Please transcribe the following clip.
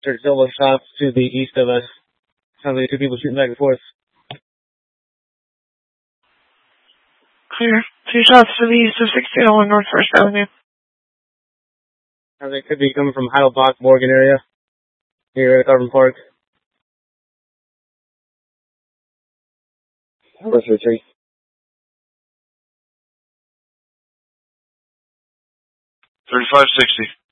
There's double shots to the east of us. Sounds like two people shooting back and forth. Clear. 2 shots to the east of 1601 North First Avenue. They could be coming from Heidelbach, Morgan area. Here at Garden Park. First retreat. 3560.